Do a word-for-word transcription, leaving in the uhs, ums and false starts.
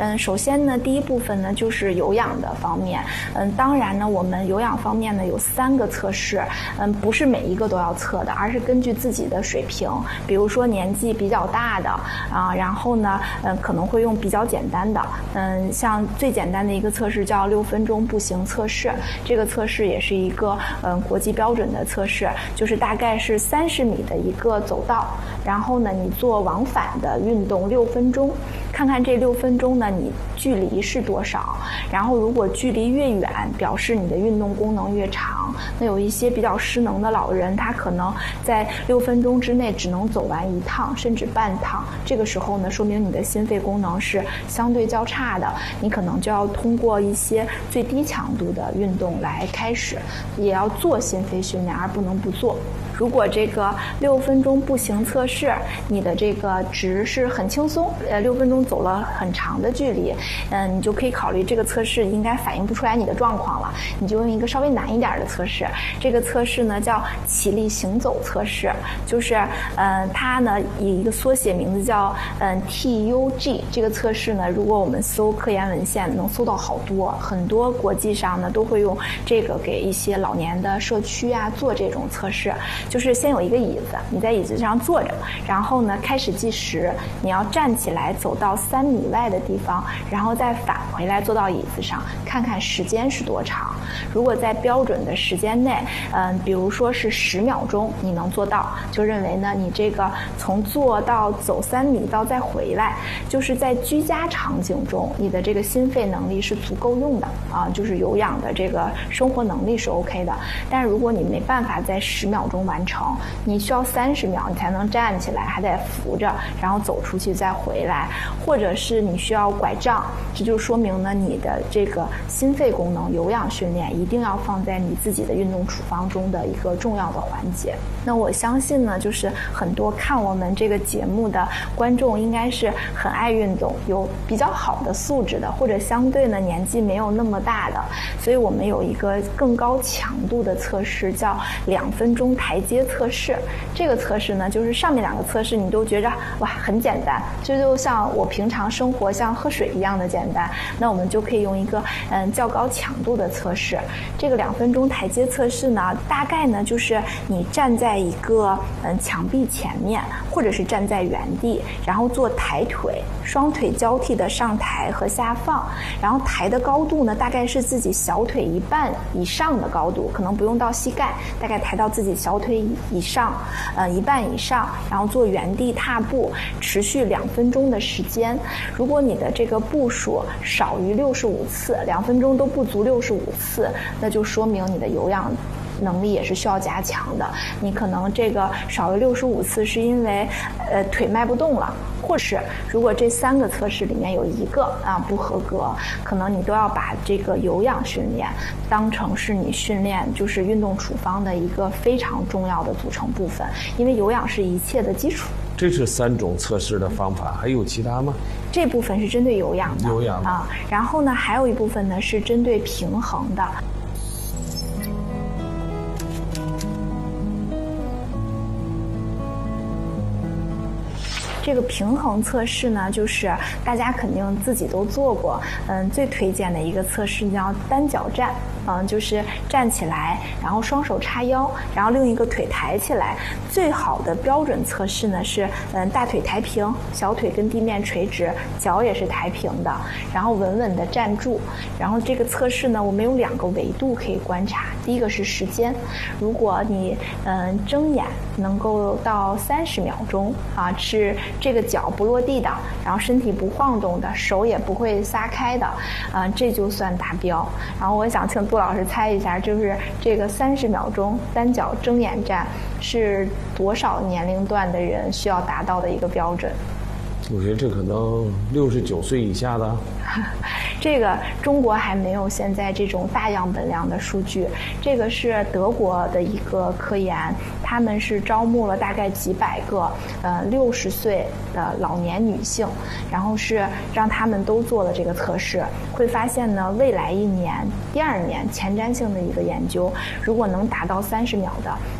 嗯，首先呢，第一部分呢就是有氧的方面。嗯，当然呢，我们有氧方面呢有三个测试，嗯，不是每一个都要测的，而是根据自己的水平，比如说年纪比较大的啊，然后呢，嗯，可能会用比较简单的，嗯，像最简单的一个测试叫六分钟步行测试，这个测试也是一个嗯国际标准的测试，就是大概是三十米的一个走道，然后呢，你做往返的运动六分钟，看看这六分钟呢，你距离是多少？然后如果距离越远，表示你的运动功能越长。那有一些比较失能的老人，他可能在六分钟之内只能走完一趟，甚至半趟。这个时候呢，说明你的心肺功能是相对较差的，你可能就要通过一些最低强度的运动来开始，也要做心肺训练，而不能不做。如果这个六分钟步行测试，你的这个值是很轻松，呃，六分钟走了很长的距离，嗯，你就可以考虑这个测试应该反映不出来你的状况了，你就用一个稍微难一点的测试。这个测试呢叫起立行走测试，就是，呃，它呢以一个缩写名字叫嗯 T U G。这个测试呢，如果我们搜科研文献，能搜到好多，很多国际上呢都会用这个给一些老年的社区啊做这种测试。就是先有一个椅子，你在椅子上坐着，然后呢开始计时，你要站起来走到三米外的地方，然后再返回来坐到椅子上，看看时间是多长。如果在标准的时间内，嗯，比如说是十秒钟，你能做到，就认为呢你这个从坐到走三米到再回来，就是在居家场景中，你的这个心肺能力是足够用的啊，就是有氧的这个生活能力是 OK 的。但是如果你没办法在十秒钟完成，你需要三十秒你才能站起来，还得扶着，然后走出去再回来，或者是你需要拐杖，这就说明呢你的这个心肺功能有氧训练一定要放在你自己的运动处方中的一个重要的环节。那我相信呢，就是很多看我们这个节目的观众应该是很爱运动，有比较好的素质的，或者相对呢年纪没有那么大的，所以我们有一个更高强度的测试叫两分钟台阶测试。这个测试呢，就是上面两个测试你都觉着哇很简单，这就像我平常生活像喝水一样的简单，那我们就可以用一个嗯较高强度的测试。这个两分钟台阶测试呢，大概呢就是你站在一个嗯墙壁前面，或者是站在原地，然后做抬腿，双腿交替的上抬和下放，然后抬的高度呢大概是自己小腿一半以上的高度，可能不用到膝盖，大概抬到自己小腿以上，呃一半以上，然后做原地踏步，持续两分钟的时间。如果你的这个步数少于六十五次，两分钟都不足六十五次，那就说明你的有氧能力也是需要加强的。你可能这个少于六十五次是因为呃腿迈不动了，或是如果这三个测试里面有一个啊不合格，可能你都要把这个有氧训练当成是你训练就是运动处方的一个非常重要的组成部分，因为有氧是一切的基础。 这是三种测试的方法，还有其他吗？ 这部分是针对有氧的， 有氧啊，然后呢还有一部分呢是针对平衡的。这个平衡测试呢，就是大家肯定自己都做过，嗯，最推荐的一个测试叫单脚站，嗯，就是站起来，然后双手叉腰，然后另一个腿抬起来。最好的标准测试呢是，嗯，大腿抬平，小腿跟地面垂直，脚也是抬平的，然后稳稳的站住。然后这个测试呢，我们有两个维度可以观察，第一个是时间，如果你嗯睁眼能够到三十秒钟啊，是这个脚不落地的，然后身体不晃动的，手也不会撒开的，啊，这就算达标。然后我想请杜老师猜一下，就是这个三十秒钟单脚睁眼站是多少年龄段的人需要达到的一个标准？ 我觉得这可能六十九岁以下的。 这个中国还没有现在这种大样本量的数据，这个是德国的一个科研，他们是招募了大概几百个呃六十岁的老年女性，然后是让他们都做了这个测试，会发现呢，未来一年、第二年前瞻性的一个研究，如果能达到三十秒的，